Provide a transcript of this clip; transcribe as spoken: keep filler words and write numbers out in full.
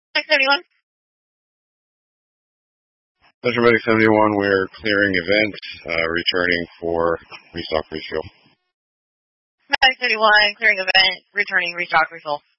Medic seventy-one. Central Medic seventy-one, we're clearing event, uh, returning for restock refuel. Medic seventy-one, clearing event, returning restock refill.